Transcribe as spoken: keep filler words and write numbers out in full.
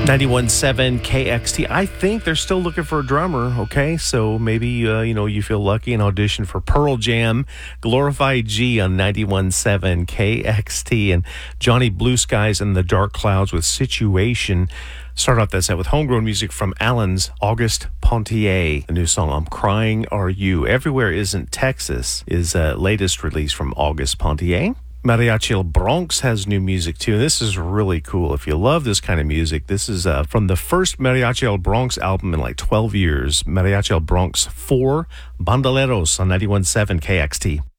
ninety-one point seven K X T. I think they're still looking for a drummer, okay? So maybe, uh, you know, you feel lucky and audition for Pearl Jam, Glorified G on ninety-one point seven K X T, and Johnny Blue Skies and the Dark Clouds with Situation. Start off that set with homegrown music from Alan's August Pontier. The new song, I'm Crying Are You. Everywhere Isn't Texas is uh, latest release from August Pontier. Mariachi El Bronx has new music too. This is really cool. If you love this kind of music, this is uh, from the first Mariachi El Bronx album in like twelve years. Mariachi El Bronx four, Bandoleros on ninety-one point seven K X T.